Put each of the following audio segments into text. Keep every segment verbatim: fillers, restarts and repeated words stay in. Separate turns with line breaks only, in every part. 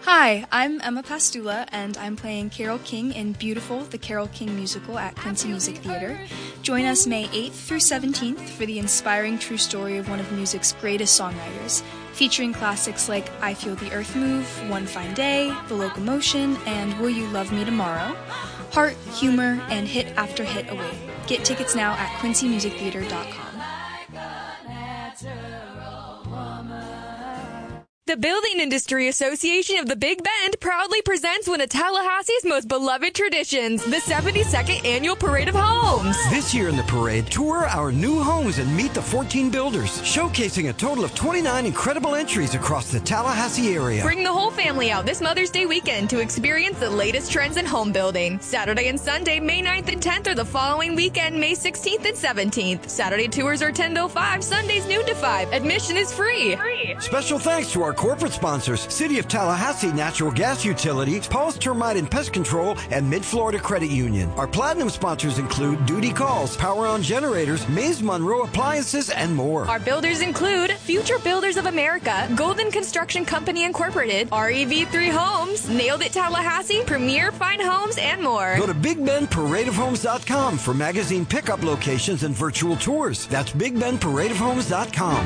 Hi, I'm Emma Pastula, and I'm playing Carole King in Beautiful, the Carole King musical at Quincy Music Theater. Join us May eighth through seventeenth for the inspiring true story of one of music's greatest songwriters, featuring classics like I Feel the Earth Move, One Fine Day, The Locomotion, and Will You Love Me Tomorrow? Heart, humor, and hit after hit await. Get tickets now at quincy music theater dot com.
The Building Industry Association of the Big Bend proudly presents one of Tallahassee's most beloved traditions, the seventy-second Annual Parade of Homes.
This year in the parade, tour our new homes and meet the fourteen builders, showcasing a total of twenty-nine incredible entries across the Tallahassee area.
Bring the whole family out this Mother's Day weekend to experience the latest trends in home building. Saturday and Sunday, May ninth and tenth, or the following weekend, May sixteenth and seventeenth. Saturday tours are ten to five, Sundays noon to five. Admission is free. free.
Special thanks to our corporate sponsors, City of Tallahassee Natural Gas Utility, Paul's Termite and Pest Control, and Mid-Florida Credit Union. Our platinum sponsors include Duty Calls, Power On Generators, Mays Monroe Appliances, and more.
Our builders include Future Builders of America, Golden Construction Company Incorporated, R E V three Homes, Nailed It Tallahassee, Premier Fine Homes, and more.
Go to big bend parade of homes dot com for magazine pickup locations and virtual tours. That's big bend parade of homes dot com.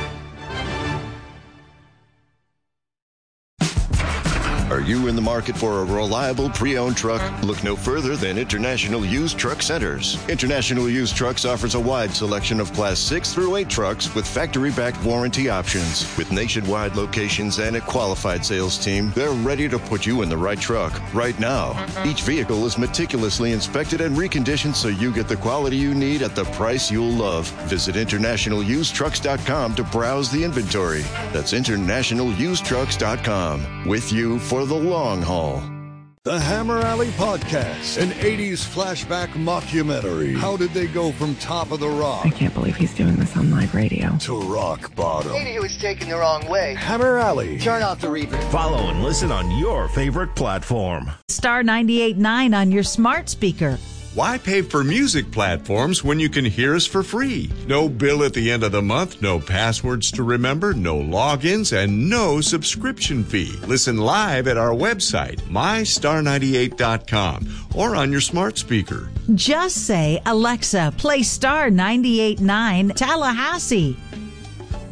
Are you in the market for a reliable pre-owned truck? Look no further than International Used Truck Centers. International Used Trucks offers a wide selection of Class six through eight trucks with factory-backed warranty options. With nationwide locations and a qualified sales team, they're ready to put you in the right truck right now. Each vehicle is meticulously inspected and reconditioned so you get the quality you need at the price you'll love. Visit international used trucks dot com to browse the inventory. That's international used trucks dot com. With you for the long haul.
The Hammer Alley Podcast, an eighties flashback mockumentary. How did they go from Top of the Rock?
I can't believe he's doing this on live radio.
To rock bottom.
Maybe he was taken the wrong way.
Hammer Alley.
Turn off the reverb.
Follow and listen on your favorite platform.
Star ninety-eight point nine on your smart speaker.
Why pay for music platforms when you can hear us for free? No bill at the end of the month, no passwords to remember, no logins, and no subscription fee. Listen live at our website, my star ninety-eight dot com, or on your smart speaker.
Just say, Alexa, play Star ninety-eight point nine Tallahassee.